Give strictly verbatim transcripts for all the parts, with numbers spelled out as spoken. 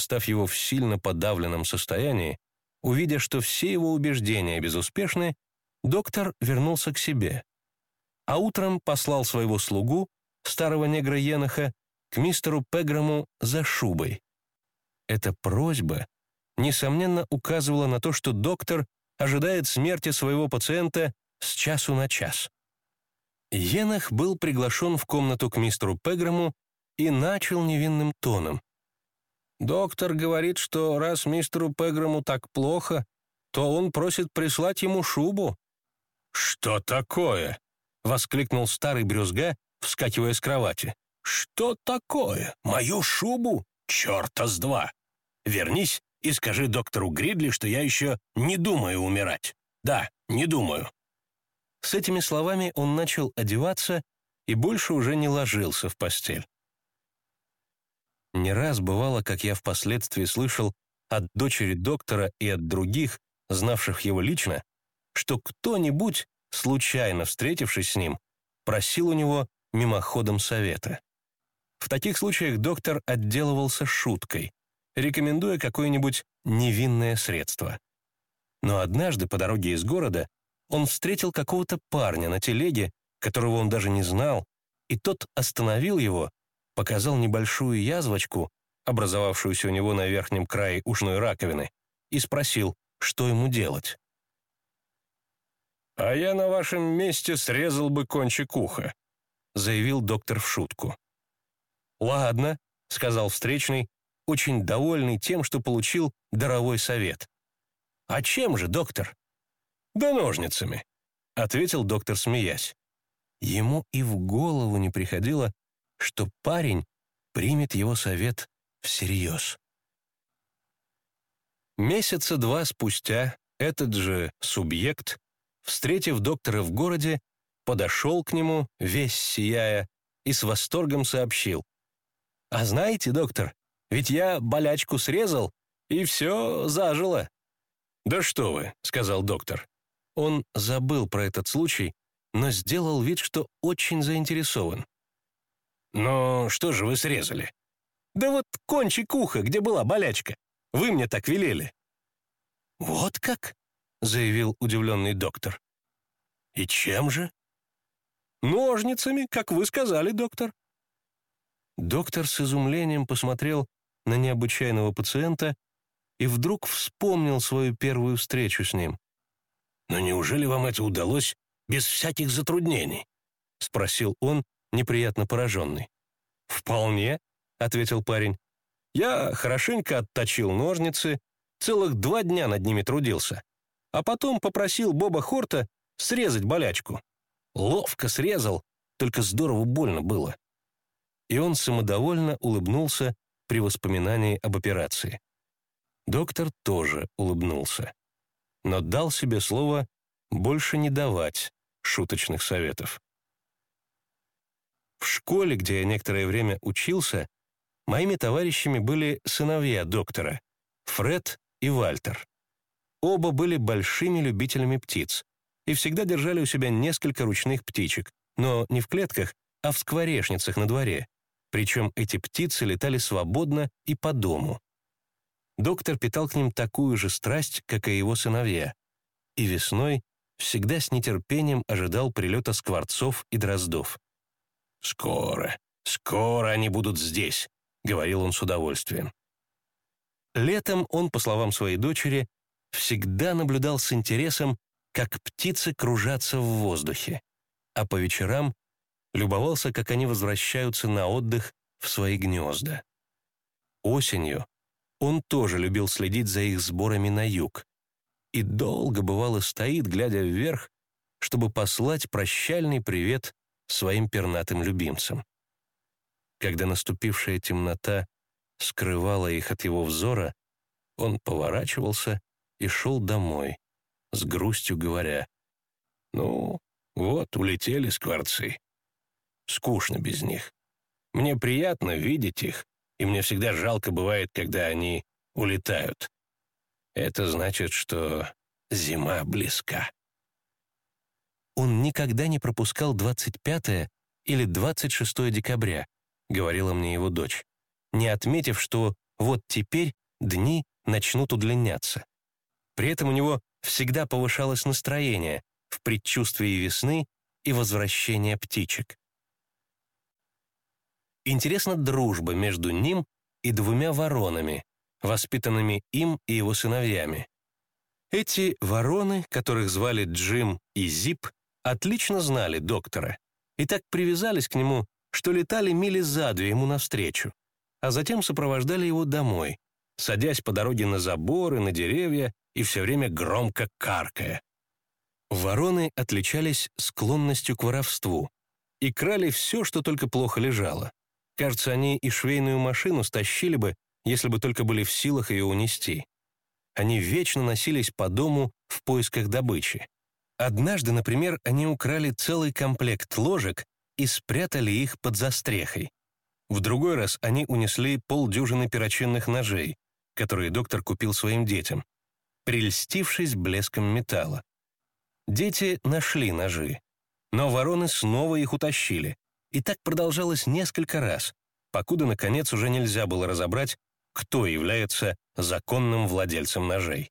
застав его в сильно подавленном состоянии, увидя, что все его убеждения безуспешны, доктор вернулся к себе, а утром послал своего слугу, старого негра Еноха, к мистеру Пеграму за шубой. Эта просьба, несомненно, указывала на то, что доктор ожидает смерти своего пациента с часу на час. Енох был приглашен в комнату к мистеру Пеграму и начал невинным тоном. «Доктор говорит, что раз мистеру Пеграму так плохо, то он просит прислать ему шубу». «Что такое?» — воскликнул старый брюзга, вскакивая с кровати. «Что такое? Мою шубу? Черта с два! Вернись и скажи доктору Гридли, что я еще не думаю умирать. Да, не думаю». С этими словами он начал одеваться и больше уже не ложился в постель. Не раз бывало, как я впоследствии слышал от дочери доктора и от других, знавших его лично, что кто-нибудь, случайно встретившись с ним, просил у него мимоходом совета. В таких случаях доктор отделывался шуткой, рекомендуя какое-нибудь невинное средство. Но однажды по дороге из города он встретил какого-то парня на телеге, которого он даже не знал, и тот остановил его, показал небольшую язвочку, образовавшуюся у него на верхнем крае ушной раковины, и спросил, что ему делать. «А я на вашем месте срезал бы кончик уха», заявил доктор в шутку. «Ладно», — сказал встречный, очень довольный тем, что получил даровой совет. «А чем же, доктор?» «Да ножницами», — ответил доктор, смеясь. Ему и в голову не приходило, что парень примет его совет всерьез. Месяца два спустя этот же субъект, встретив доктора в городе, подошел к нему, весь сияя, и с восторгом сообщил. «А знаете, доктор, ведь я болячку срезал, и все зажило». «Да что вы», — сказал доктор. Он забыл про этот случай, но сделал вид, что очень заинтересован. «Но что же вы срезали?» «Да вот кончик уха, где была болячка. Вы мне так велели». «Вот как?» — заявил удивленный доктор. «И чем же?» «Ножницами, как вы сказали, доктор». Доктор с изумлением посмотрел на необычайного пациента и вдруг вспомнил свою первую встречу с ним. «Но неужели вам это удалось без всяких затруднений?» — спросил он, неприятно пораженный. «Вполне», — ответил парень. «Я хорошенько отточил ножницы, целых два дня над ними трудился, а потом попросил Боба Хорта срезать болячку. Ловко срезал, только здорово больно было». И он самодовольно улыбнулся при воспоминании об операции. Доктор тоже улыбнулся, но дал себе слово больше не давать шуточных советов. В школе, где я некоторое время учился, моими товарищами были сыновья доктора, Фред и Вальтер. Оба были большими любителями птиц и всегда держали у себя несколько ручных птичек, но не в клетках, а в скворечницах на дворе. Причем эти птицы летали свободно и по дому. Доктор питал к ним такую же страсть, как и его сыновья, и весной всегда с нетерпением ожидал прилета скворцов и дроздов. «Скоро, скоро они будут здесь», — говорил он с удовольствием. Летом он, по словам своей дочери, всегда наблюдал с интересом, как птицы кружатся в воздухе, а по вечерам любовался, как они возвращаются на отдых в свои гнезда. Осенью он тоже любил следить за их сборами на юг и долго, бывало, стоит, глядя вверх, чтобы послать прощальный привет своим пернатым любимцам. Когда наступившая темнота скрывала их от его взора, он поворачивался и шел домой, с грустью говоря: «Ну, вот, улетели скворцы. Скучно без них. Мне приятно видеть их, и мне всегда жалко бывает, когда они улетают. Это значит, что зима близка». «Он никогда не пропускал двадцать пятое или двадцать шестое декабря», — говорила мне его дочь, не отметив, что вот теперь дни начнут удлиняться. При этом у него всегда повышалось настроение в предчувствии весны и возвращения птичек. Интересна дружба между ним и двумя воронами, воспитанными им и его сыновьями. Эти вороны, которых звали Джим и Зип, отлично знали доктора и так привязались к нему, что летали мили за две ему навстречу, а затем сопровождали его домой, садясь по дороге на заборы, на деревья и все время громко каркая. Вороны отличались склонностью к воровству и крали все, что только плохо лежало. Кажется, они и швейную машину стащили бы, если бы только были в силах ее унести. Они вечно носились по дому в поисках добычи. Однажды, например, они украли целый комплект ложек и спрятали их под застрехой. В другой раз они унесли полдюжины перочинных ножей, которые доктор купил своим детям, прельстившись блеском металла. Дети нашли ножи, но вороны снова их утащили, и так продолжалось несколько раз, покуда, наконец, уже нельзя было разобрать, кто является законным владельцем ножей.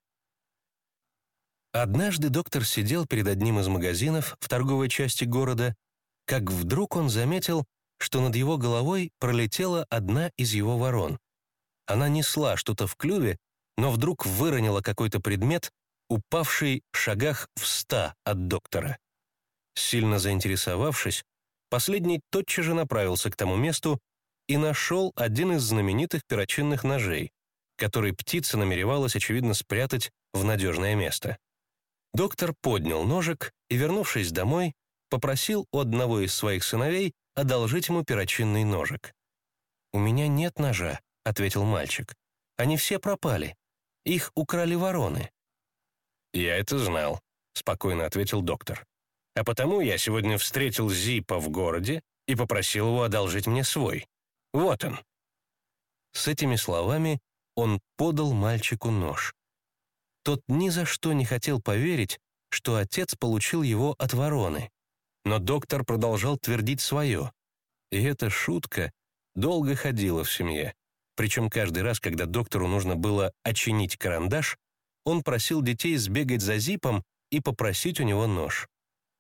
Однажды доктор сидел перед одним из магазинов в торговой части города, как вдруг он заметил, что над его головой пролетела одна из его ворон. Она несла что-то в клюве, но вдруг выронила какой-то предмет, упавший в шагах в ста от доктора. Сильно заинтересовавшись, последний тотчас же направился к тому месту и нашел один из знаменитых перочинных ножей, который птица намеревалась, очевидно, спрятать в надежное место. Доктор поднял ножик и, вернувшись домой, попросил у одного из своих сыновей одолжить ему перочинный ножик. «У меня нет ножа», — ответил мальчик. «Они все пропали. Их украли вороны». «Я это знал», — спокойно ответил доктор. «А потому я сегодня встретил Зипа в городе и попросил его одолжить мне свой. Вот он». С этими словами он подал мальчику нож. Тот ни за что не хотел поверить, что отец получил его от вороны. Но доктор продолжал твердить свое. И эта шутка долго ходила в семье. Причем каждый раз, когда доктору нужно было очинить карандаш, он просил детей сбегать за Зипом и попросить у него нож.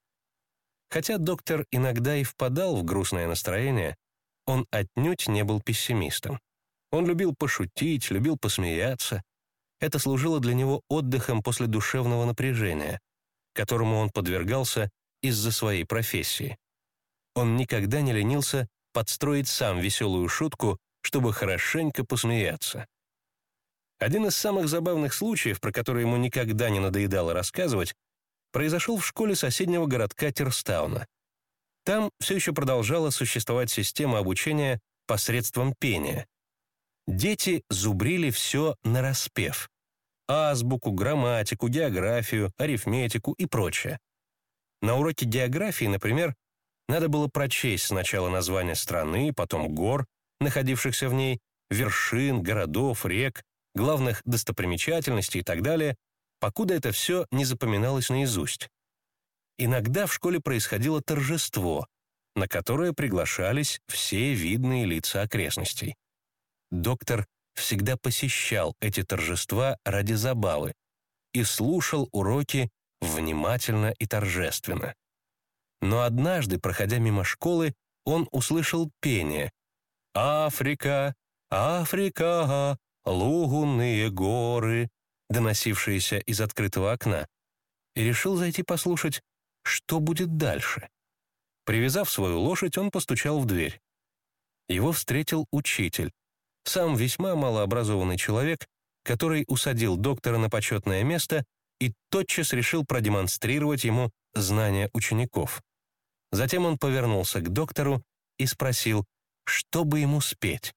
Хотя доктор иногда и впадал в грустное настроение, он отнюдь не был пессимистом. Он любил пошутить, любил посмеяться. Это служило для него отдыхом после душевного напряжения, которому он подвергался из-за своей профессии. Он никогда не ленился подстроить сам веселую шутку, чтобы хорошенько посмеяться. Один из самых забавных случаев, про который ему никогда не надоедало рассказывать, произошел в школе соседнего городка Тирстауна. Там все еще продолжала существовать система обучения посредством пения. Дети зубрили все нараспев: азбуку, грамматику, географию, арифметику и прочее. На уроке географии, например, надо было прочесть сначала название страны, потом гор, находившихся в ней, вершин, городов, рек, главных достопримечательностей и так далее, покуда это все не запоминалось наизусть. Иногда в школе происходило торжество, на которое приглашались все видные лица окрестностей. Доктор всегда посещал эти торжества ради забавы и слушал уроки внимательно и торжественно. Но однажды, проходя мимо школы, он услышал пение: «Африка, Африка, лугунные горы», доносившиеся из открытого окна, и решил зайти послушать, что будет дальше. Привязав свою лошадь, он постучал в дверь. Его встретил учитель, сам весьма малообразованный человек, который усадил доктора на почетное место и тотчас решил продемонстрировать ему знания учеников. Затем он повернулся к доктору и спросил, что бы ему спеть.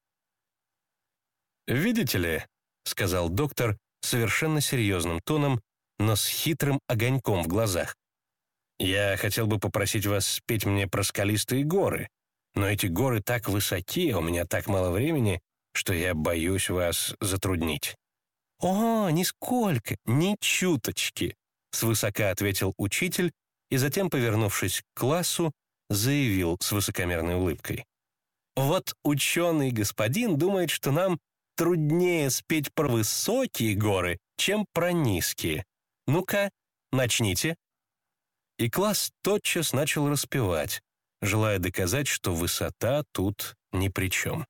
«Видите ли», — сказал доктор совершенно серьезным тоном, но с хитрым огоньком в глазах, «я хотел бы попросить вас спеть мне про скалистые горы, но эти горы так высоки, а у меня так мало времени, что я боюсь вас затруднить». «О, нисколько, ни чуточки», — свысока ответил учитель и затем, повернувшись к классу, заявил с высокомерной улыбкой: «Вот ученый господин думает, что нам труднее спеть про высокие горы, чем про низкие. Ну-ка, начните». И класс тотчас начал распевать, желая доказать, что высота тут ни при чем.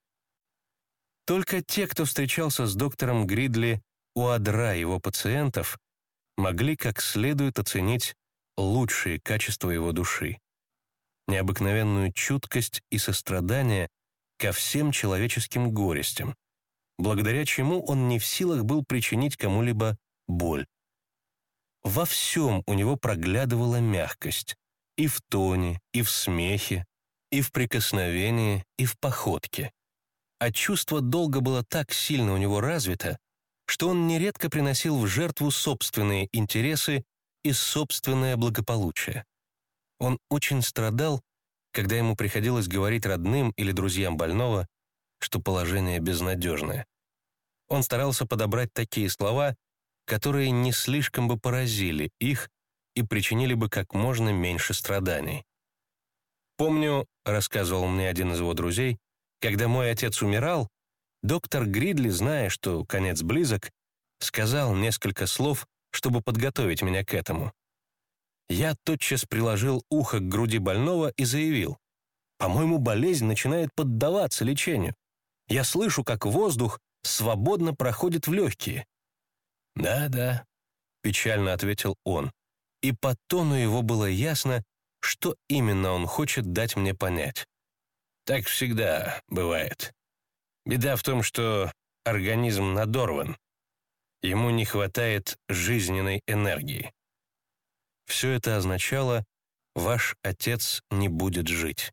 Только те, кто встречался с доктором Гридли у одра его пациентов, могли как следует оценить лучшие качества его души, необыкновенную чуткость и сострадание ко всем человеческим горестям, благодаря чему он не в силах был причинить кому-либо боль. Во всем у него проглядывала мягкость, и в тоне, и в смехе, и в прикосновении, и в походке. А чувство долга было так сильно у него развито, что он нередко приносил в жертву собственные интересы и собственное благополучие. Он очень страдал, когда ему приходилось говорить родным или друзьям больного, что положение безнадежное. Он старался подобрать такие слова, которые не слишком бы поразили их и причинили бы как можно меньше страданий. «Помню, — рассказывал мне один из его друзей, — когда мой отец умирал, доктор Гридли, зная, что конец близок, сказал несколько слов, чтобы подготовить меня к этому. Я тотчас приложил ухо к груди больного и заявил: «По-моему, болезнь начинает поддаваться лечению. Я слышу, как воздух свободно проходит в легкие». «Да-да», — печально ответил он, и по тону его было ясно, что именно он хочет дать мне понять. «Так всегда бывает. Беда в том, что организм надорван. Ему не хватает жизненной энергии». Все это означало: «Ваш отец не будет жить».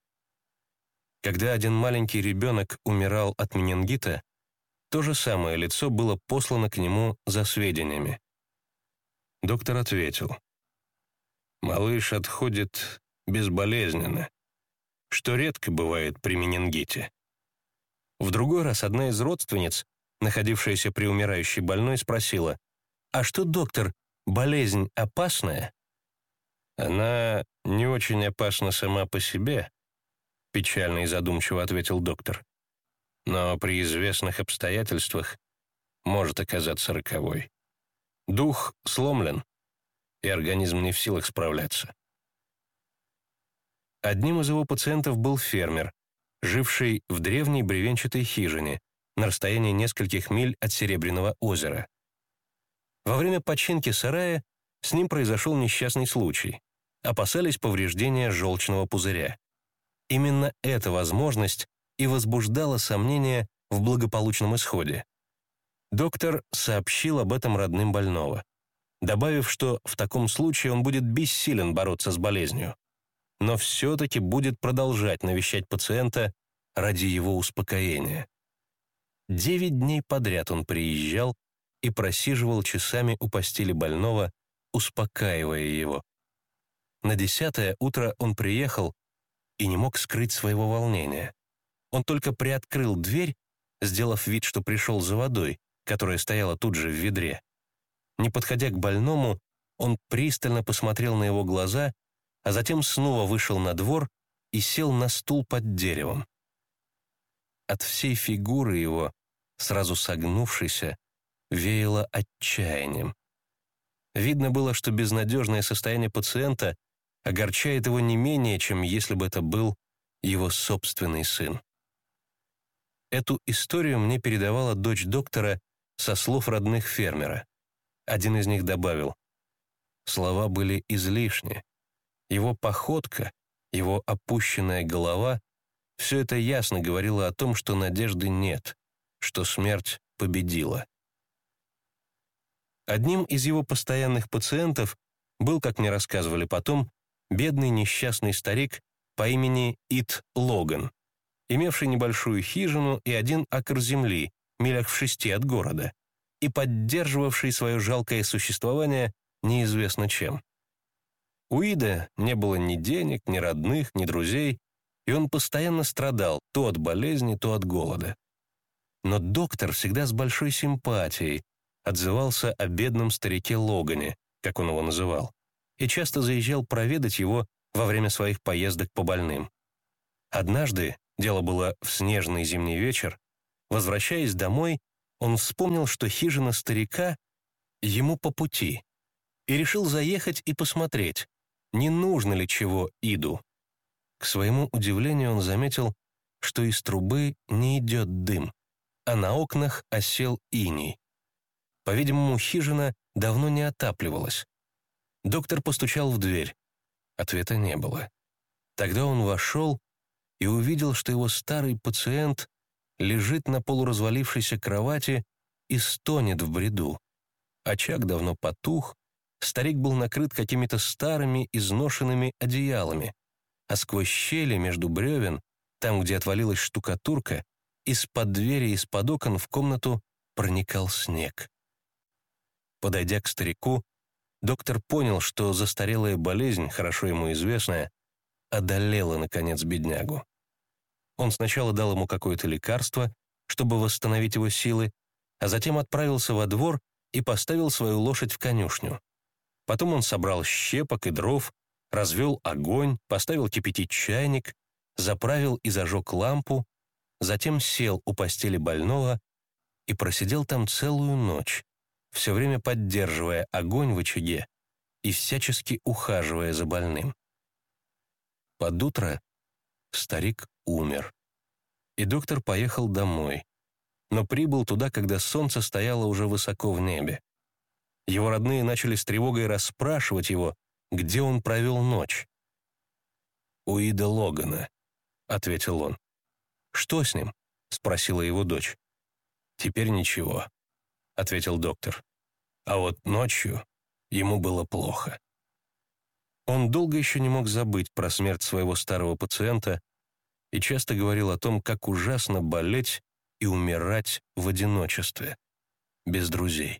Когда один маленький ребенок умирал от менингита, то же самое лицо было послано к нему за сведениями. Доктор ответил: «Малыш отходит безболезненно, что редко бывает при менингите». В другой раз одна из родственниц, находившаяся при умирающей больной, спросила: «А что, доктор, болезнь опасная?» «Она не очень опасна сама по себе», — печально и задумчиво ответил доктор. «Но при известных обстоятельствах может оказаться роковой. Дух сломлен, и организм не в силах справляться». Одним из его пациентов был фермер, живший в древней бревенчатой хижине на расстоянии нескольких миль от Серебряного озера. Во время починки сарая с ним произошел несчастный случай. Опасались повреждения желчного пузыря. Именно эта возможность и возбуждала сомнения в благополучном исходе. Доктор сообщил об этом родным больного, добавив, что в таком случае он будет бессилен бороться с болезнью, но все-таки будет продолжать навещать пациента ради его успокоения. Девять дней подряд он приезжал и просиживал часами у постели больного, успокаивая его. На десятое утро он приехал и не мог скрыть своего волнения. Он только приоткрыл дверь, сделав вид, что пришел за водой, которая стояла тут же в ведре. Не подходя к больному, он пристально посмотрел на его глаза, а затем снова вышел на двор и сел на стул под деревом. От всей фигуры его, сразу согнувшейся, веяло отчаянием. Видно было, что безнадежное состояние пациента огорчает его не менее, чем если бы это был его собственный сын. Эту историю мне передавала дочь доктора со слов родных фермера. Один из них добавил: слова были излишни. Его походка, его опущенная голова — все это ясно говорило о том, что надежды нет, что смерть победила. Одним из его постоянных пациентов был, как мне рассказывали потом, бедный несчастный старик по имени Ит Логан, имевший небольшую хижину и один акр земли, милях в шести от города, и поддерживавший свое жалкое существование неизвестно чем. У Ида не было ни денег, ни родных, ни друзей, и он постоянно страдал то от болезни, то от голода. Но доктор всегда с большой симпатией отзывался о бедном старике Логане, как он его называл, и часто заезжал проведать его во время своих поездок по больным. Однажды, дело было в снежный зимний вечер, Возвращаясь домой, он вспомнил, что хижина старика ему по пути, и решил заехать и посмотреть, не нужно ли чего Иду. К своему удивлению он заметил, что из трубы не идет дым, а на окнах осел иней. По-видимому, хижина давно не отапливалась. Доктор постучал в дверь. Ответа не было. Тогда он вошел и увидел, что его старый пациент лежит на полуразвалившейся кровати и стонет в бреду. Очаг давно потух, старик был накрыт какими-то старыми изношенными одеялами, а сквозь щели между бревен, там, где отвалилась штукатурка, из-под двери и из-под окон в комнату проникал снег. Подойдя к старику, доктор понял, что застарелая болезнь, хорошо ему известная, одолела, наконец, беднягу. Он сначала дал ему какое-то лекарство, чтобы восстановить его силы, а затем отправился во двор и поставил свою лошадь в конюшню. Потом он собрал щепок и дров, развел огонь, поставил кипятить чайник, заправил и зажег лампу, затем сел у постели больного и просидел там целую ночь, все время поддерживая огонь в очаге и всячески ухаживая за больным. Под утро старик умер, и доктор поехал домой, но прибыл туда, когда солнце стояло уже высоко в небе. Его родные начали с тревогой расспрашивать его, где он провел ночь. «У Ида Логана», — ответил он. «Что с ним?» — спросила его дочь. «Теперь ничего», — ответил доктор. «А вот ночью ему было плохо». Он долго еще не мог забыть про смерть своего старого пациента и часто говорил о том, как ужасно болеть и умирать в одиночестве, без друзей.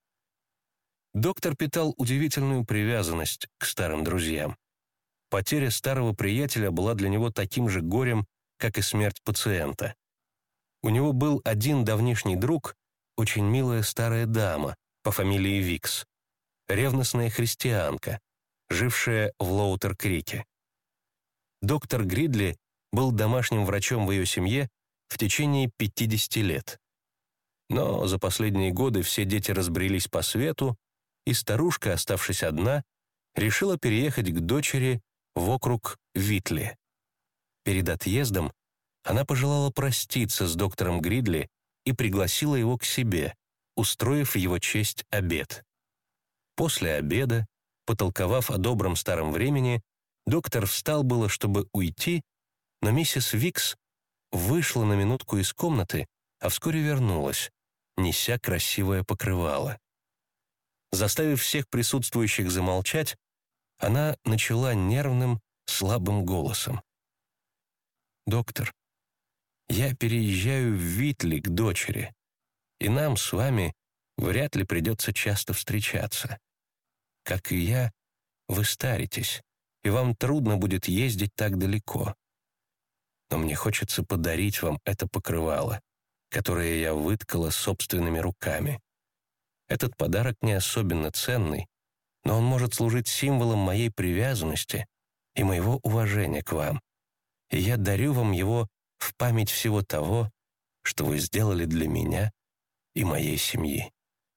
Доктор питал удивительную привязанность к старым друзьям. Потеря старого приятеля была для него таким же горем, как и смерть пациента. У него был один давнишний друг, очень милая старая дама по фамилии Викс, ревностная христианка, жившая в Лоутер-Крике. Доктор Гридли был домашним врачом в ее семье в течение пятидесяти лет. Но за последние годы все дети разбрелись по свету, и старушка, оставшись одна, решила переехать к дочери в округ Витли. Перед отъездом она пожелала проститься с доктором Гридли и пригласила его к себе, устроив в его честь обед. После обеда, потолковав о добром старом времени, доктор встал было, чтобы уйти, но миссис Викс вышла на минутку из комнаты, а вскоре вернулась, неся красивое покрывало. Заставив всех присутствующих замолчать, она начала нервным, слабым голосом. «Доктор, я переезжаю в Витли к дочери, и нам с вами вряд ли придется часто встречаться. Как и я, вы старитесь, и вам трудно будет ездить так далеко. Но мне хочется подарить вам это покрывало, которое я выткала собственными руками. Этот подарок не особенно ценный, но он может служить символом моей привязанности и моего уважения к вам, и я дарю вам его в память всего того, что вы сделали для меня и моей семьи».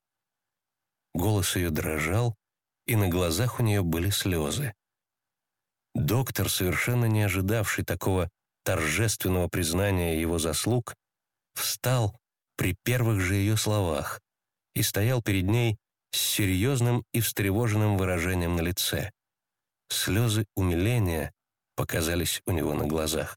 Голос ее дрожал, и на глазах у нее были слезы. Доктор, совершенно не ожидавший такого торжественного признания его заслуг, встал при первых же ее словах и стоял перед ней с серьезным и встревоженным выражением на лице. Слезы умиления показались у него на глазах.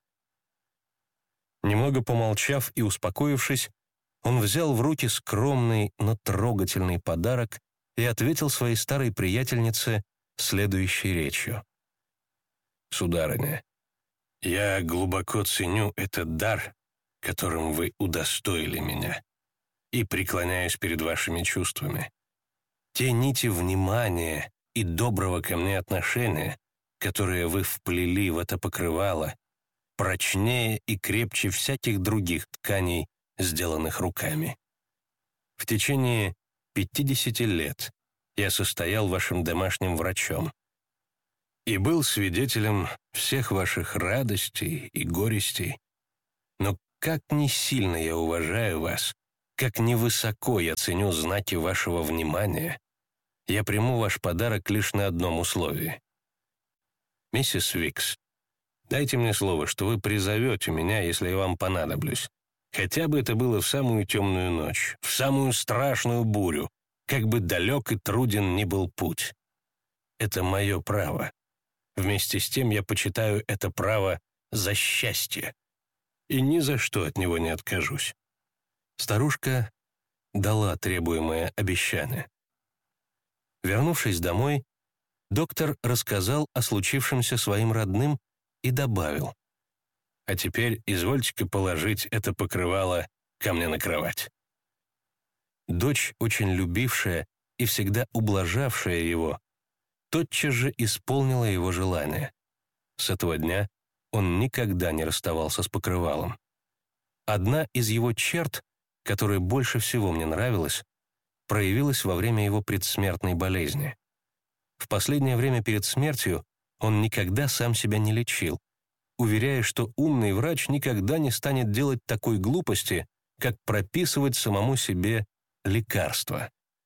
Немного помолчав и успокоившись, он взял в руки скромный, но трогательный подарок и ответил своей старой приятельнице следующей речью. «Сударыня, я глубоко ценю этот дар, которым вы удостоили меня, и преклоняюсь перед вашими чувствами. Те нити внимания и доброго ко мне отношения, которые вы вплели в это покрывало, прочнее и крепче всяких других тканей, сделанных руками. В течение пятидесяти лет я состоял вашим домашним врачом и был свидетелем всех ваших радостей и горестей, но как не сильно я уважаю вас, как невысоко я ценю знаки вашего внимания, я приму ваш подарок лишь на одном условии. Миссис Викс, дайте мне слово, что вы призовете меня, если я вам понадоблюсь. Хотя бы это было в самую темную ночь, в самую страшную бурю, как бы далек и труден ни был путь. Это мое право. Вместе с тем я почитаю это право за счастье. И ни за что от него не откажусь. Старушка дала требуемое обещание. Вернувшись домой, доктор рассказал о случившемся своим родным и добавил: «А теперь извольте-ка положить это покрывало ко мне на кровать». Дочь, очень любившая и всегда ублажавшая его, тотчас же исполнила его желание. С этого дня он никогда не расставался с покрывалом. Одна из его черт, которая больше всего мне нравилась, проявилась во время его предсмертной болезни. В последнее время перед смертью он никогда сам себя не лечил, уверяя, что умный врач никогда не станет делать такой глупости, как прописывать самому себе лекарства.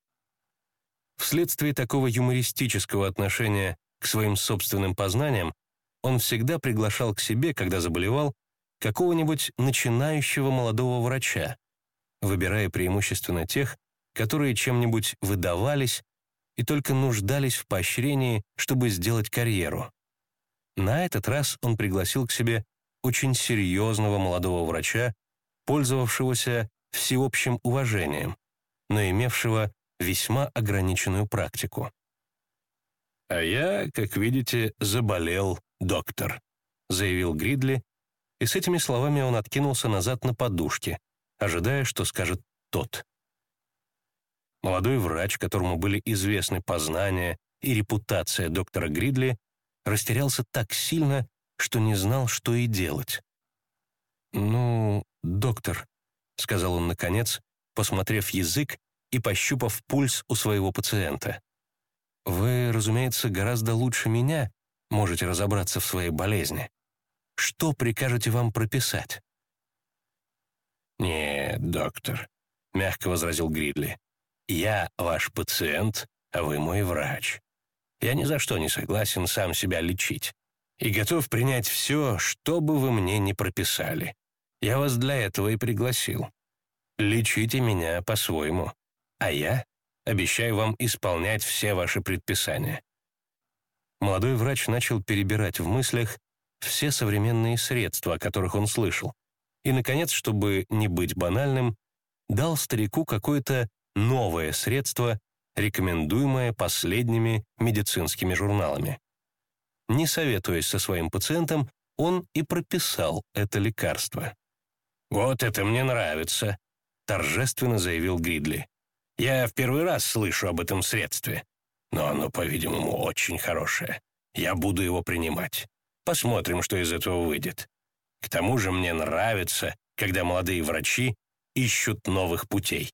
Вследствие такого юмористического отношения к своим собственным познаниям он всегда приглашал к себе, когда заболевал, какого-нибудь начинающего молодого врача, выбирая преимущественно тех, которые чем-нибудь выдавались и только нуждались в поощрении, чтобы сделать карьеру. На этот раз он пригласил к себе очень серьезного молодого врача, пользовавшегося всеобщим уважением, но имевшего весьма ограниченную практику. «А я, как видите, заболел, доктор», — заявил Гридли, и с этими словами он откинулся назад на подушке, ожидая, что скажет тот. Молодой врач, которому были известны познания и репутация доктора Гридли, растерялся так сильно, что не знал, что и делать. «Ну, доктор», — сказал он наконец, посмотрев язык и пощупав пульс у своего пациента, «вы, разумеется, гораздо лучше меня можете разобраться в своей болезни. Что прикажете вам прописать?» «Нет, доктор», — мягко возразил Гридли, «я ваш пациент, а вы мой врач. Я ни за что не согласен сам себя лечить и готов принять все, что бы вы мне ни прописали. Я вас для этого и пригласил. Лечите меня по-своему, а я обещаю вам исполнять все ваши предписания». Молодой врач начал перебирать в мыслях все современные средства, о которых он слышал, и, наконец, чтобы не быть банальным, дал старику какое-то новое средство, рекомендуемое последними медицинскими журналами. Не советуясь со своим пациентом, он и прописал это лекарство. «Вот это мне нравится», — торжественно заявил Гридли. «Я в первый раз слышу об этом средстве, но оно, по-видимому, очень хорошее. Я буду его принимать. Посмотрим, что из этого выйдет. К тому же мне нравится, когда молодые врачи ищут новых путей».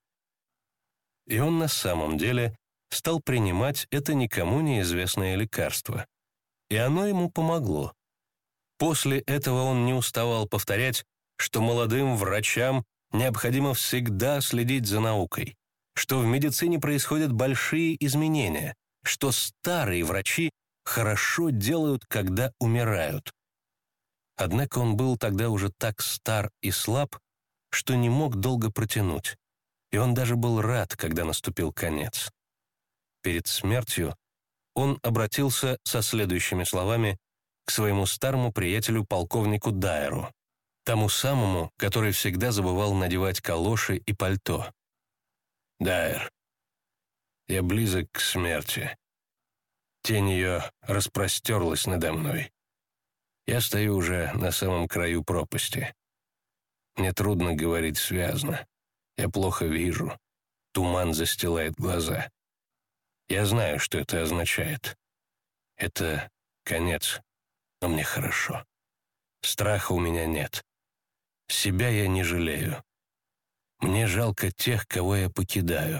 И он на самом деле стал принимать это никому неизвестное лекарство. И оно ему помогло. После этого он не уставал повторять, что молодым врачам необходимо всегда следить за наукой, что в медицине происходят большие изменения, что старые врачи хорошо делают, когда умирают. Однако он был тогда уже так стар и слаб, что не мог долго протянуть, и он даже был рад, когда наступил конец. Перед смертью он обратился со следующими словами к своему старому приятелю полковнику Дайеру, тому самому, который всегда забывал надевать калоши и пальто. «Дайер, я близок к смерти. Тень ее распростерлась надо мной. Я стою уже на самом краю пропасти. Мне трудно говорить связно. Я плохо вижу. Туман застилает глаза. Я знаю, что это означает. Это конец, но мне хорошо. Страха у меня нет. Себя я не жалею. Мне жалко тех, кого я покидаю.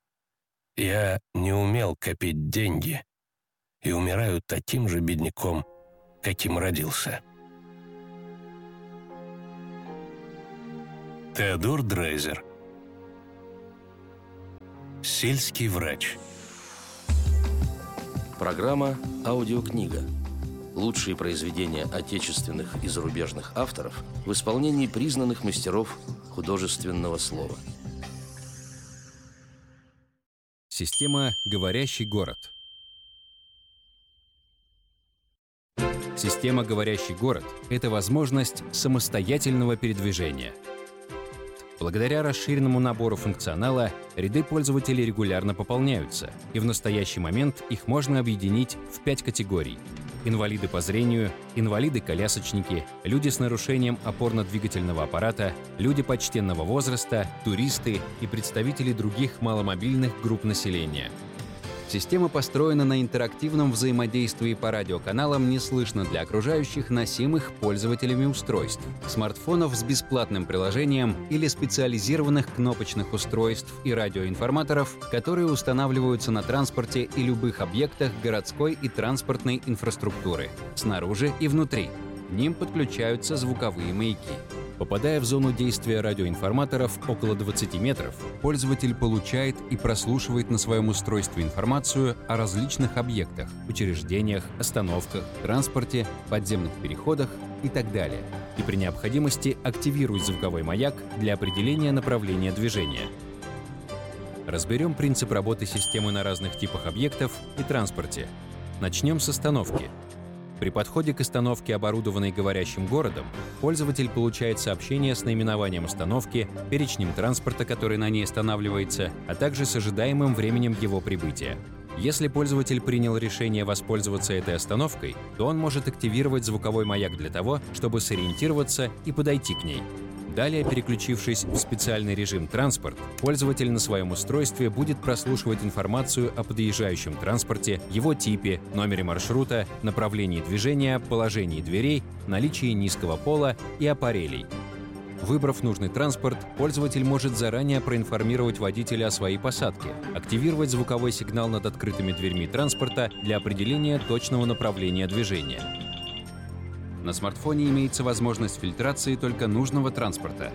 Я не умел копить деньги и умираю таким же бедняком, каким родился». Теодор Драйзер. Сельский врач. Программа «Аудиокнига». Лучшие произведения отечественных и зарубежных авторов в исполнении признанных мастеров художественного слова. Система «Говорящий город». Система «Говорящий город» — это возможность самостоятельного передвижения. Благодаря расширенному набору функционала ряды пользователей регулярно пополняются, и в настоящий момент их можно объединить в пять категорий: инвалиды по зрению, инвалиды-колясочники, люди с нарушением опорно-двигательного аппарата, люди почтенного возраста, туристы и представители других маломобильных групп населения. Система построена на интерактивном взаимодействии по радиоканалам неслышно для окружающих, носимых пользователями устройств, смартфонов с бесплатным приложением или специализированных кнопочных устройств и радиоинформаторов, которые устанавливаются на транспорте и любых объектах городской и транспортной инфраструктуры, снаружи и внутри. К ним подключаются звуковые маяки. Попадая в зону действия радиоинформаторов около двадцати метров, пользователь получает и прослушивает на своем устройстве информацию о различных объектах, учреждениях, остановках, транспорте, подземных переходах и так далее. И при необходимости активирует звуковой маяк для определения направления движения. Разберем принцип работы системы на разных типах объектов и транспорте. Начнем с остановки. При подходе к остановке, оборудованной говорящим городом, пользователь получает сообщение с наименованием остановки, перечнем транспорта, который на ней останавливается, а также с ожидаемым временем его прибытия. Если пользователь принял решение воспользоваться этой остановкой, то он может активировать звуковой маяк для того, чтобы сориентироваться и подойти к ней. Далее, переключившись в специальный режим «Транспорт», пользователь на своем устройстве будет прослушивать информацию о подъезжающем транспорте, его типе, номере маршрута, направлении движения, положении дверей, наличии низкого пола и аппарелей. Выбрав нужный транспорт, пользователь может заранее проинформировать водителя о своей посадке, активировать звуковой сигнал над открытыми дверьми транспорта для определения точного направления движения. На смартфоне имеется возможность фильтрации только нужного транспорта.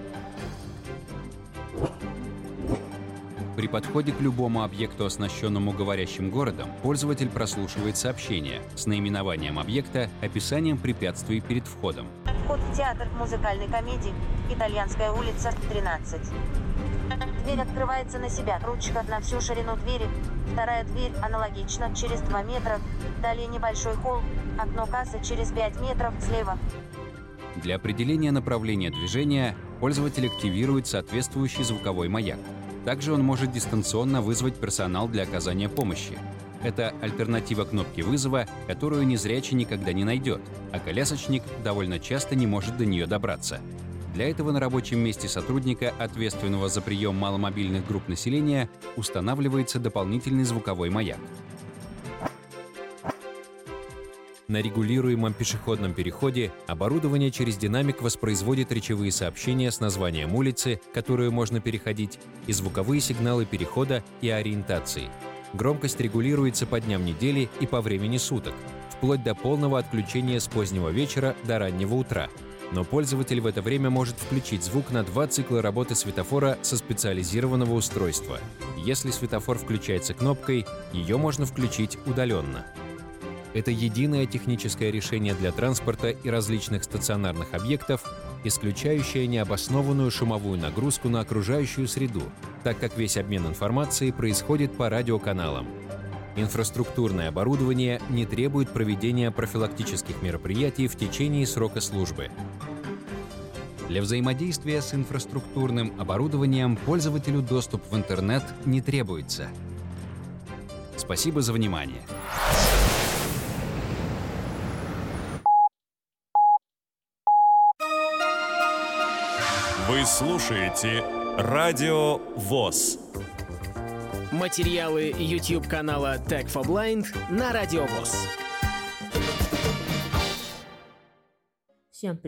При подходе к любому объекту, оснащенному говорящим городом, пользователь прослушивает сообщение с наименованием объекта, описанием препятствий перед входом. Вход в театр музыкальной комедии «Итальянская улица, тринадцать». Дверь открывается на себя, ручка на всю ширину двери. Вторая дверь аналогично, через два метра. Далее небольшой холл, окно кассы через пять метров слева. Для определения направления движения пользователь активирует соответствующий звуковой маяк. Также он может дистанционно вызвать персонал для оказания помощи. Это альтернатива кнопки вызова, которую незрячий никогда не найдет, а колясочник довольно часто не может до нее добраться. Для этого на рабочем месте сотрудника, ответственного за прием маломобильных групп населения, устанавливается дополнительный звуковой маяк. На регулируемом пешеходном переходе оборудование через динамик воспроизводит речевые сообщения с названием улицы, которую можно переходить, и звуковые сигналы перехода и ориентации. Громкость регулируется по дням недели и по времени суток, вплоть до полного отключения с позднего вечера до раннего утра. Но пользователь в это время может включить звук на два цикла работы светофора со специализированного устройства. Если светофор включается кнопкой, ее можно включить удаленно. Это единое техническое решение для транспорта и различных стационарных объектов, исключающее необоснованную шумовую нагрузку на окружающую среду, так как весь обмен информацией происходит по радиоканалам. Инфраструктурное оборудование не требует проведения профилактических мероприятий в течение срока службы. Для взаимодействия с инфраструктурным оборудованием пользователю доступ в интернет не требуется. Спасибо за внимание. Вы слушаете Радио ВОС. Материалы YouTube-канала Tech for Blind на Радио ВОС. Всем привет!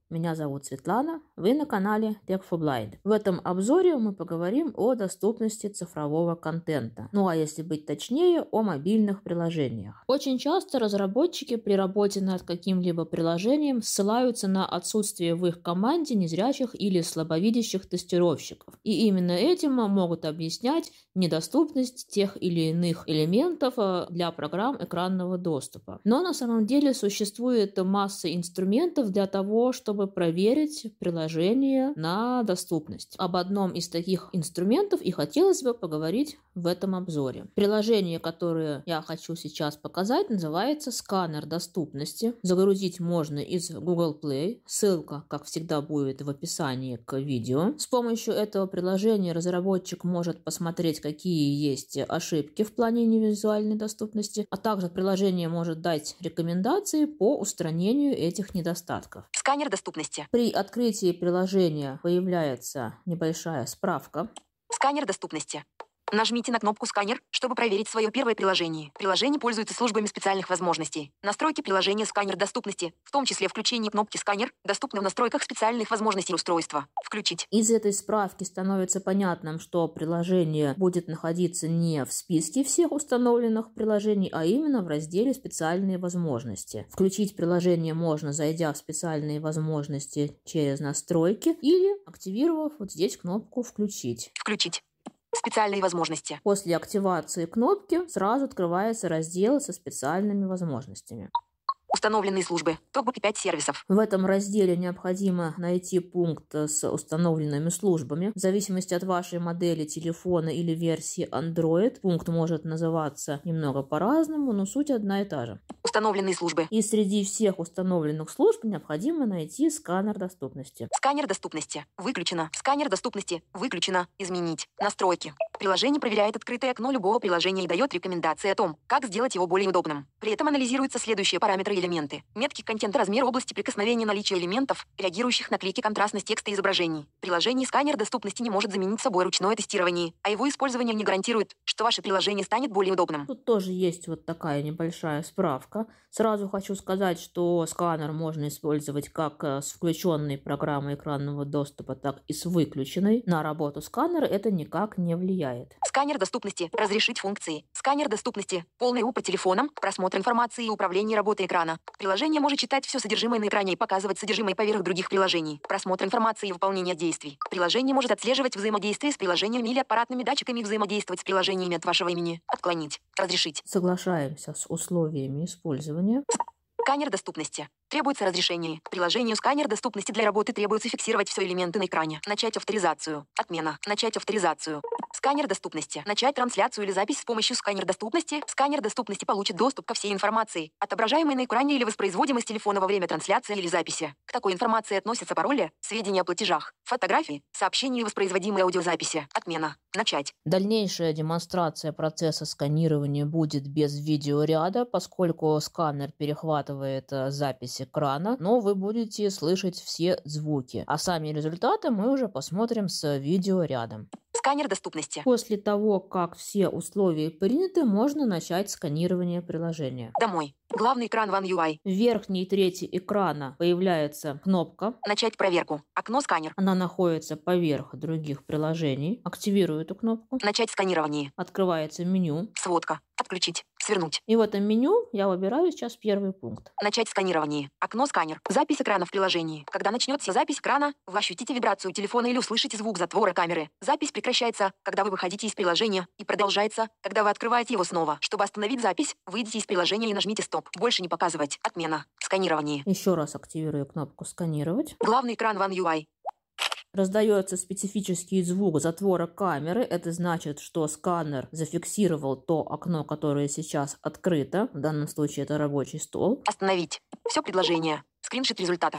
Меня зовут Светлана, вы на канале Tech for Blind. В этом обзоре мы поговорим о доступности цифрового контента. Ну а если быть точнее, о мобильных приложениях. Очень часто разработчики при работе над каким-либо приложением ссылаются на отсутствие в их команде незрячих или слабовидящих тестировщиков. И именно этим могут объяснять недоступность тех или иных элементов для программ экранного доступа. Но на самом деле существует масса инструментов для того, чтобы проверить приложение на доступность. Об одном из таких инструментов и хотелось бы поговорить в этом обзоре. Приложение, которое я хочу сейчас показать, называется «Сканер доступности». Загрузить можно из Google Play. Ссылка, как всегда, будет в описании к видео. С помощью этого приложения разработчик может посмотреть, какие есть ошибки в плане невизуальной доступности, а также приложение может дать рекомендации по устранению этих недостатков. Сканер доступности. При открытии приложения появляется небольшая справка. Сканер доступности. Нажмите на кнопку «Сканер», чтобы проверить свое первое приложение. Приложение пользуется службами специальных возможностей. Настройки приложения «Сканер доступности», в том числе включение кнопки «Сканер», доступны в настройках специальных возможностей устройства. Включить. Из этой справки становится понятным, что приложение будет находиться не в списке всех установленных приложений, а именно в разделе «Специальные возможности». Включить приложение можно, зайдя в специальные возможности через настройки или активировав вот здесь кнопку «Включить». Включить. Специальные возможности. После активации кнопки сразу открывается раздел со специальными возможностями. Установленные службы. топ пять сервисов. В этом разделе необходимо найти пункт с установленными службами. В зависимости от вашей модели телефона или версии Android, пункт может называться немного по-разному, но суть одна и та же. Установленные службы. И среди всех установленных служб необходимо найти сканер доступности. Сканер доступности. Выключено. Сканер доступности. Выключено. Изменить. Настройки. Приложение проверяет открытое окно любого приложения и дает рекомендации о том, как сделать его более удобным. При этом анализируются следующие параметры и элементы. Метки контента, размер области прикосновения, наличие элементов, реагирующих на клики, контрастность текста и изображений. Приложение сканер доступности не может заменить собой ручное тестирование, а его использование не гарантирует, что ваше приложение станет более удобным. Тут тоже есть вот такая небольшая справка. Сразу хочу сказать, что сканер можно использовать как с включенной программой экранного доступа, так и с выключенной. На работу сканера это никак не влияет. Сканер доступности. Разрешить функции. Сканер доступности. Полный У по телефонам, просмотр информации и управление работой экрана. Приложение может читать все содержимое на экране и показывать содержимое поверх других приложений. Просмотр информации и выполнение действий. Приложение может отслеживать взаимодействие с приложениями или аппаратными датчиками и взаимодействовать с приложениями от вашего имени. Отклонить. Разрешить. Соглашаемся с условиями использования. Сканер доступности. Требуется разрешение. Приложению сканер доступности для работы требуется фиксировать все элементы на экране. Начать авторизацию. Отмена. Начать авторизацию. Сканер доступности. Начать трансляцию или запись с помощью сканер доступности. Сканер доступности получит доступ ко всей информации, отображаемой на экране или воспроизводимой с телефона во время трансляции или записи. К такой информации относятся пароли, сведения о платежах, фотографии, сообщения и воспроизводимые аудиозаписи. Отмена. Начать. Дальнейшая демонстрация процесса сканирования будет без видеоряда, поскольку сканер перехватывает запись экрана, но вы будете слышать все звуки. А сами результаты мы уже посмотрим с видеорядом. Сканер доступности. После того, как все условия приняты, можно начать сканирование приложения. Домой. Главный экран One ю ай. В верхней трети экрана появляется кнопка «Начать проверку». Окно «Сканер». Она находится поверх других приложений. Активирую эту кнопку. «Начать сканирование». Открывается меню. Сводка. Отключить. Свернуть. И в этом меню я выбираю сейчас первый пункт. Начать сканирование. Окно «Сканер». Запись экрана в приложении. Когда начнется запись экрана, вы ощутите вибрацию телефона или услышите звук затвора камеры. Запись прекращается, когда вы выходите из приложения, и продолжается, когда вы открываете его снова. Чтобы остановить запись, выйдите из приложения и нажмите «Стоп». Больше не показывать. Отмена. Сканирование. Еще раз активирую кнопку «Сканировать». Главный экран One ю ай. Раздается специфический звук затвора камеры. Это значит, что сканер зафиксировал то окно, которое сейчас открыто. В данном случае это рабочий стол. Остановить. Все предложение. Скриншот результата.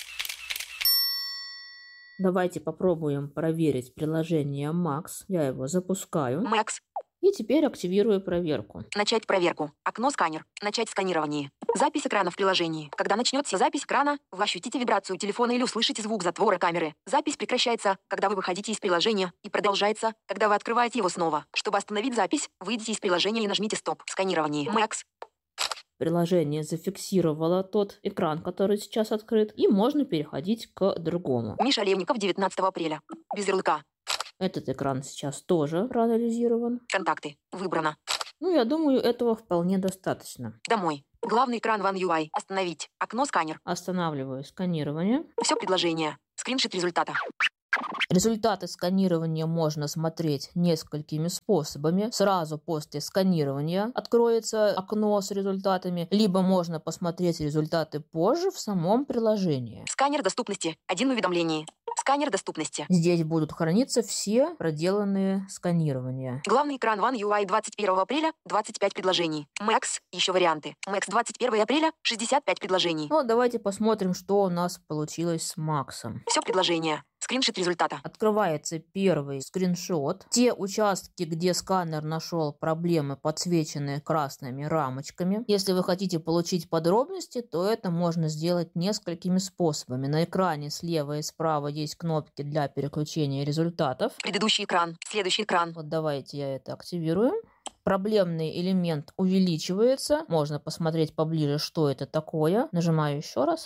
Давайте попробуем проверить приложение Max. Я его запускаю. Max. И теперь активирую проверку. Начать проверку. Окно «Сканер». Начать сканирование. Запись экрана в приложении. Когда начнется запись экрана, вы ощутите вибрацию телефона или услышите звук затвора камеры. Запись прекращается, когда вы выходите из приложения, и продолжается, когда вы открываете его снова. Чтобы остановить запись, выйдите из приложения и нажмите «Стоп». Сканирование. Max. приложение зафиксировало тот экран, который сейчас открыт, и можно переходить к другому. Миша Левников, девятнадцатого апреля. Без ярлыка. Этот экран сейчас тоже проанализирован. Контакты. Выбрано. Ну, я думаю, этого вполне достаточно. Домой. Главный экран One ю ай. Остановить. Окно сканер. Останавливаю сканирование. Все предложения. Скриншот результата. Результаты сканирования можно смотреть несколькими способами. Сразу после сканирования откроется окно с результатами, либо можно посмотреть результаты позже в самом приложении. Сканер доступности. Один уведомление. Сканер доступности. Здесь будут храниться все проделанные сканирования. Главный экран One ю ай двадцать первого апреля, двадцать пять предложений. Max, еще варианты. Max двадцать первого апреля, шестьдесят пять предложений. Ну, давайте посмотрим, что у нас получилось с Максом. Все предложения. Скриншот результата. Открывается первый скриншот. Те участки, где сканер нашел проблемы, подсвечены красными рамочками. Если вы хотите получить подробности, то это можно сделать несколькими способами. На экране слева и справа есть кнопки для переключения результатов. Предыдущий экран. Следующий экран. Вот давайте я это активирую. Проблемный элемент увеличивается. Можно посмотреть поближе, что это такое. Нажимаю еще раз.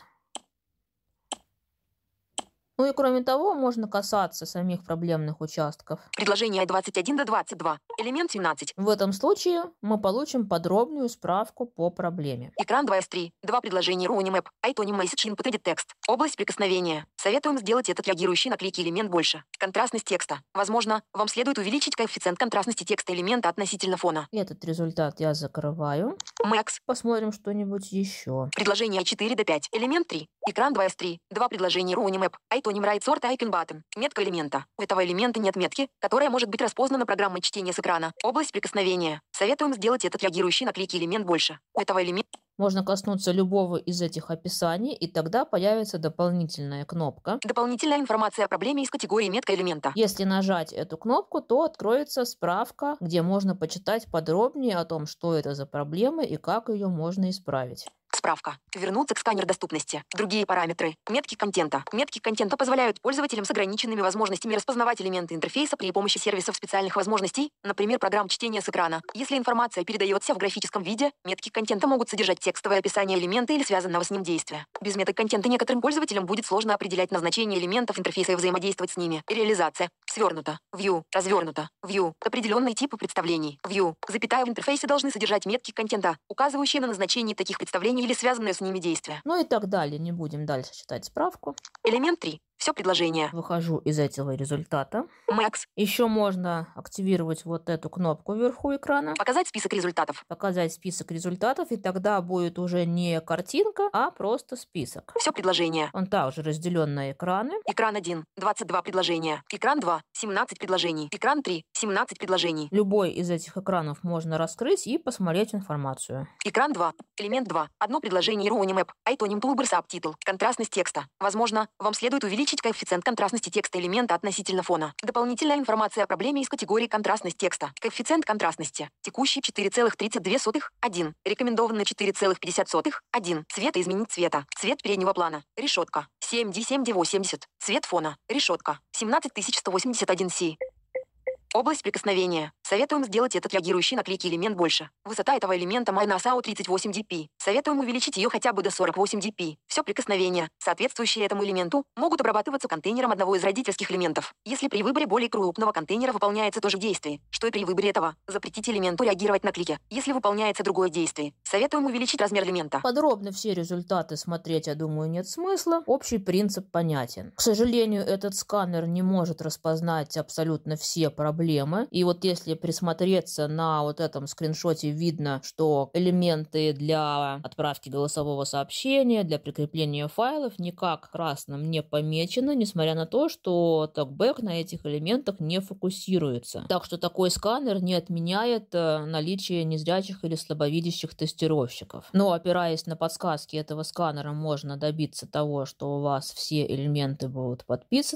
Ну и кроме того, можно касаться самих проблемных участков. Предложение двадцать один до двадцать два. Элемент семнадцать. В этом случае мы получим подробную справку по проблеме. Экран два эс три. Два предложения Ruunimap. Itonim Message Input Edit Text. Область прикосновения. Советуем сделать этот реагирующий на клики элемент больше. Контрастность текста. Возможно, вам следует увеличить коэффициент контрастности текста элемента относительно фона. Этот результат я закрываю. Max. Посмотрим что-нибудь еще. Предложение четыре до пять. Элемент три. Экран два эс три. Два предложения Ruunimap. Itonim Right Sort Icon Button. Метка элемента. У этого элемента нет метки, которая может быть распознана программой чтения с экрана. Область прикосновения. Советуем сделать этот реагирующий на клики элемент больше. У этого элемента можно коснуться любого из этих описаний, и тогда появится дополнительная кнопка. Дополнительная информация о проблеме из категории метка элемента. Если нажать эту кнопку, то откроется справка, где можно почитать подробнее о том, что это за проблема и как ее можно исправить. Справка. Вернуться к сканеру доступности. Другие параметры. Метки контента. Метки контента позволяют пользователям с ограниченными возможностями распознавать элементы интерфейса при помощи сервисов специальных возможностей, например, программ чтения с экрана. Если информация передается в графическом виде, метки контента могут содержать текстовое описание элемента или связанного с ним действия. Без меток контента некоторым пользователям будет сложно определять назначение элементов интерфейса и взаимодействовать с ними. Реализация. Свернуто. View. Развернуто. View. Определенные типы представлений. View. Запятая в интерфейсе должны содержать метки контента, указывающие на назначение таких представлений или связанные с ними действия. Ну и так далее. Не будем дальше читать справку. Элемент три. Все предложение. Выхожу из этого результата. Max. Еще можно активировать вот эту кнопку вверху экрана. Показать список результатов. Показать список результатов, и тогда будет уже не картинка, а просто список. Все предложение. Он также разделен на экраны. Экран один. двадцать два предложения. Экран два. семнадцать предложений. Экран три. семнадцать предложений. Любой из этих экранов можно раскрыть и посмотреть информацию. Экран два. Элемент два. Одно предложение Ruunimap. Itonim Toolbar Subtitle. Контрастность текста. Возможно, вам следует увеличить коэффициент контрастности текста элемента относительно фона. Дополнительная информация о проблеме из категории контрастность текста. Коэффициент контрастности. Текущий четыре целых тридцать две сотых. один. Рекомендованный четыре целых пятьдесят сотых. один. Цвета изменить цвета. Цвет переднего плана. Решетка. семь ди семь ди восемьдесят. Цвет фона. Решетка. семнадцать тысяч сто восемьдесят один си. Область прикосновения. Советуем сделать этот реагирующий на клики элемент больше. Высота этого элемента Minus тридцать восемь ди пи. Советуем увеличить ее хотя бы до сорок восемь ди пи. Все прикосновения, соответствующие этому элементу, могут обрабатываться контейнером одного из родительских элементов. Если при выборе более крупного контейнера выполняется то же действие, что и при выборе этого, запретить элементу реагировать на клики. Если выполняется другое действие, советуем увеличить размер элемента. Подробно все результаты смотреть, я думаю, нет смысла. Общий принцип понятен. К сожалению, этот сканер не может распознать абсолютно все проблемы. И вот если присмотреться на вот этом скриншоте, видно, что элементы для отправки голосового сообщения, для прикрепления файлов никак красным не помечены, несмотря на то, что токбэк на этих элементах не фокусируется. Так что такой сканер не отменяет наличие незрячих или слабовидящих тестировщиков. Но опираясь на подсказки этого сканера, можно добиться того, что у вас все элементы будут подписаны,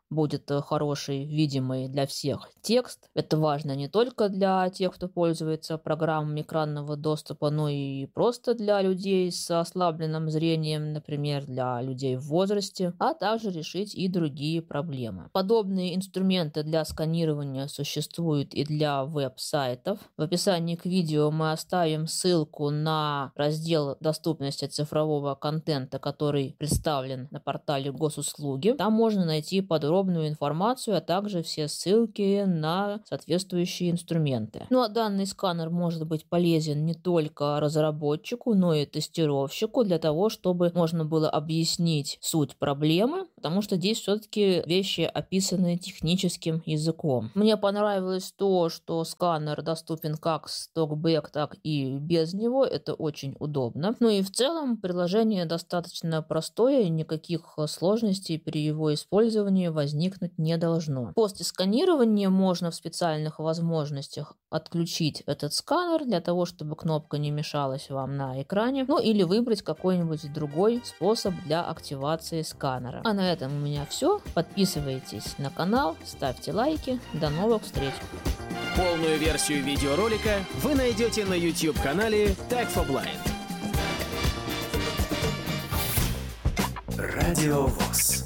будет хороший, видимый для всех текст. Это важно не только для тех, кто пользуется программами экранного доступа, но и просто для людей с ослабленным зрением, например, для людей в возрасте, а также решить и другие проблемы. Подобные инструменты для сканирования существуют и для веб-сайтов. В описании к видео мы оставим ссылку на раздел доступности цифрового контента, который представлен на портале Госуслуги. Там можно найти подробную информацию, а также все ссылки на соответствующие инструменты. Ну а данный сканер может быть полезен не только разработчику, но и тестировщику для того, чтобы можно было объяснить суть проблемы, потому что здесь все-таки вещи описаны техническим языком. Мне понравилось то, что сканер доступен как с токбэк, так и без него. Это очень удобно. Ну и в целом приложение достаточно простое, никаких сложностей при его использовании возникнуть не должно. После сканирования можно в специальных возможностях отключить этот сканер для того, чтобы кнопка не мешалась вам на экране, ну или выбрать какой-нибудь другой способ для активации сканера. А на этом у меня все. Подписывайтесь на канал, ставьте лайки. До новых встреч! Полную версию видеоролика вы найдете на YouTube-канале Tech for Blind. Радио ВОС.